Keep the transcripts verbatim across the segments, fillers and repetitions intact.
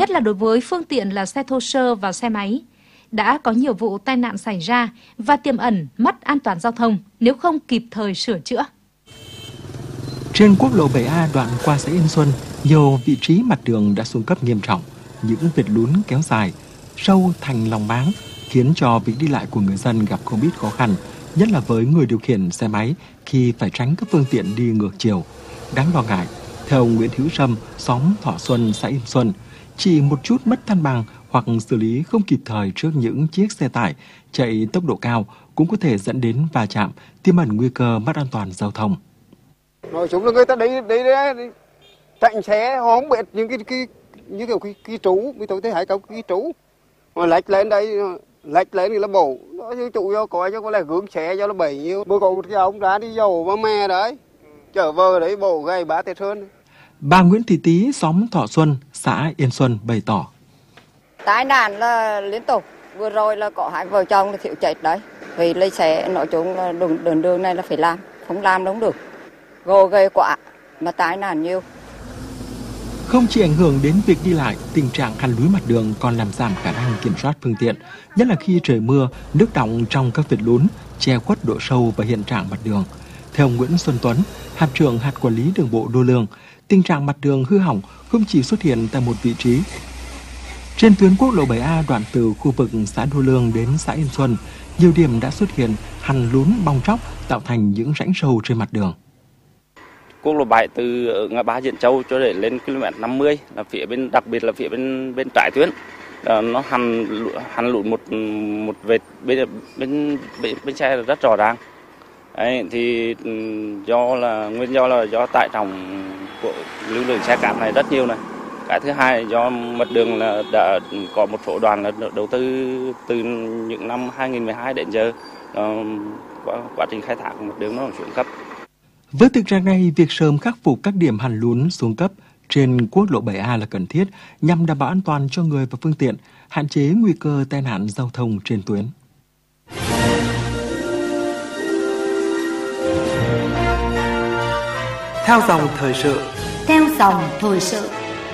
nhất là đối với phương tiện là xe thô sơ và xe máy. Đã có nhiều vụ tai nạn xảy ra và tiềm ẩn mất an toàn giao thông nếu không kịp thời sửa chữa. Trên quốc lộ bảy A đoạn qua xã Yên Xuân, nhiều vị trí mặt đường đã xuống cấp nghiêm trọng, những vệt lún kéo dài, sâu thành lòng máng, khiến cho việc đi lại của người dân gặp không ít khó khăn, nhất là với người điều khiển xe máy khi phải tránh các phương tiện đi ngược chiều. Đáng lo ngại, theo ông Nguyễn Hữu Sâm, xóm Thọ Xuân, xã Yên Xuân, chỉ một chút mất thăng bằng hoặc xử lý không kịp thời trước những chiếc xe tải chạy tốc độ cao cũng có thể dẫn đến va chạm, tiềm ẩn nguy cơ mất an toàn giao thông. Nói chung là người ta đi đi đi chạy xe họ không biết những cái cái như kiểu cái cái trú, vì tôi thấy hai câu cái trú mà lệch lên đây lệch lên thì là bổ nó chứ trụ vô coi cho có là gướng xe cho nó bảy nhiêu bữa cầu cái ông ra đi dầu mà me đấy chở vơ đấy bổ gây bá tết hơn. Bà Nguyễn Thị Tý, xóm Thọ Xuân, xã Yên Xuân bày tỏ: Tai nạn là liên tục, vừa rồi là có hai vợ chồng là thiếu chết đấy, vì lấy xe nói chung là đường đường đường này là phải làm, không làm đâu được, gồ ghề quá mà tai nạn nhiều. Không chỉ ảnh hưởng đến việc đi lại, tình trạng hằn lún mặt đường còn làm giảm khả năng kiểm soát phương tiện, nhất là khi trời mưa, nước đọng trong các vệt lún che khuất độ sâu và hiện trạng mặt đường. Theo ông Nguyễn Xuân Tuấn, hạt trưởng hạt quản lý đường bộ Đô Lương, tình trạng mặt đường hư hỏng không chỉ xuất hiện tại một vị trí. Trên tuyến quốc lộ bảy A đoạn từ khu vực xã Đô Lương đến xã Yên Xuân, nhiều điểm đã xuất hiện hằn lún bong tróc tạo thành những rãnh sâu trên mặt đường. Quốc lộ bảy từ ngã ba Diễn Châu cho đến lên ki lô mét năm mươi là phía bên, đặc biệt là phía bên bên trái tuyến, nó hằn hằn lún một một vệt bên bên bên, bên xe rất rõ ràng. Đấy, thì do là nguyên do là do tải trọng của lưu lượng xe cát này rất nhiều này. Cái thứ hai do mặt đường là đã có một số đoạn là đầu tư từ những năm hai nghìn không trăm mười hai đến giờ, quá, quá trình khai thác mặt đường nó xuống cấp. Với thực trạng này, việc sớm khắc phục các điểm hằn lún xuống cấp trên quốc lộ bảy A là cần thiết nhằm đảm bảo an toàn cho người và phương tiện, hạn chế nguy cơ tai nạn giao thông trên tuyến. Theo dòng thời sự. Theo dòng thời sự.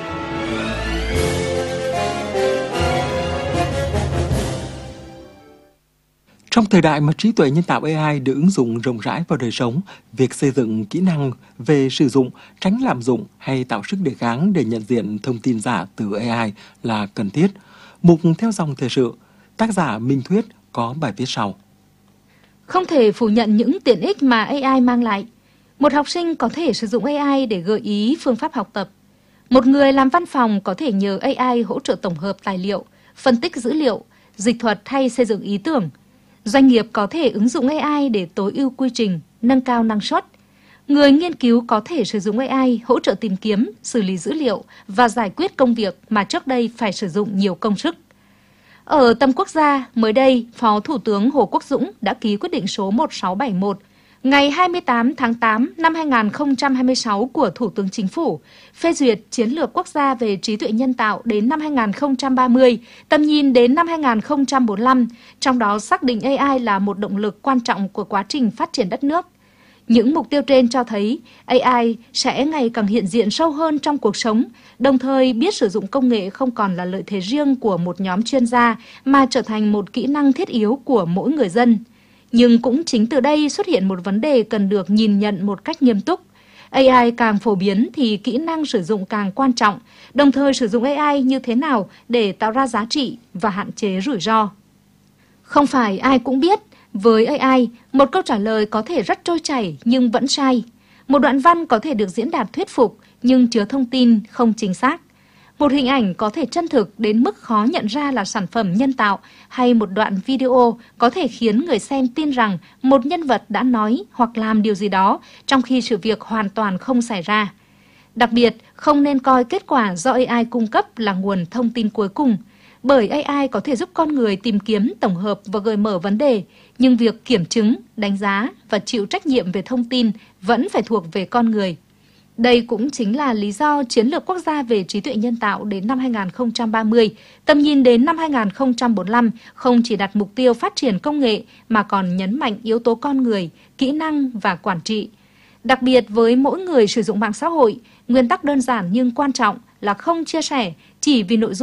Trong thời đại mà trí tuệ nhân tạo A I được ứng dụng rộng rãi vào đời sống, việc xây dựng kỹ năng về sử dụng, tránh lạm dụng hay tạo sức đề kháng để nhận diện thông tin giả từ A I là cần thiết. Mục Theo dòng thời sự, tác giả Minh Thuyết có bài viết sau. Không thể phủ nhận những tiện ích mà A I mang lại. Một học sinh có thể sử dụng A I để gợi ý phương pháp học tập. Một người làm văn phòng có thể nhờ A I hỗ trợ tổng hợp tài liệu, phân tích dữ liệu, dịch thuật hay xây dựng ý tưởng. Doanh nghiệp có thể ứng dụng A I để tối ưu quy trình, nâng cao năng suất. Người nghiên cứu có thể sử dụng A I hỗ trợ tìm kiếm, xử lý dữ liệu và giải quyết công việc mà trước đây phải sử dụng nhiều công sức. Ở tầm quốc gia, mới đây, Phó Thủ tướng Hồ Quốc Dũng đã ký quyết định số một sáu bảy mốt ngày hai mươi tám tháng tám năm hai nghìn không trăm hai mươi sáu của Thủ tướng Chính phủ, phê duyệt chiến lược quốc gia về trí tuệ nhân tạo đến năm hai nghìn không trăm ba mươi, tầm nhìn đến năm hai nghìn không trăm bốn mươi lăm, trong đó xác định A I là một động lực quan trọng của quá trình phát triển đất nước. Những mục tiêu trên cho thấy A I sẽ ngày càng hiện diện sâu hơn trong cuộc sống, đồng thời biết sử dụng công nghệ không còn là lợi thế riêng của một nhóm chuyên gia mà trở thành một kỹ năng thiết yếu của mỗi người dân. Nhưng cũng chính từ đây xuất hiện một vấn đề cần được nhìn nhận một cách nghiêm túc. A I càng phổ biến thì kỹ năng sử dụng càng quan trọng, đồng thời sử dụng A I như thế nào để tạo ra giá trị và hạn chế rủi ro. Không phải ai cũng biết, với A I, một câu trả lời có thể rất trôi chảy nhưng vẫn sai. Một đoạn văn có thể được diễn đạt thuyết phục nhưng chứa thông tin không chính xác. Một hình ảnh có thể chân thực đến mức khó nhận ra là sản phẩm nhân tạo, hay một đoạn video có thể khiến người xem tin rằng một nhân vật đã nói hoặc làm điều gì đó, trong khi sự việc hoàn toàn không xảy ra. Đặc biệt, không nên coi kết quả do A I cung cấp là nguồn thông tin cuối cùng, bởi A I có thể giúp con người tìm kiếm, tổng hợp và gợi mở vấn đề, nhưng việc kiểm chứng, đánh giá và chịu trách nhiệm về thông tin vẫn phải thuộc về con người. Đây cũng chính là lý do chiến lược quốc gia về trí tuệ nhân tạo đến năm hai nghìn không trăm ba mươi, tầm nhìn đến năm hai nghìn không trăm bốn mươi lăm không chỉ đặt mục tiêu phát triển công nghệ mà còn nhấn mạnh yếu tố con người, kỹ năng và quản trị. Đặc biệt với mỗi người sử dụng mạng xã hội, nguyên tắc đơn giản nhưng quan trọng là không chia sẻ chỉ vì nội dung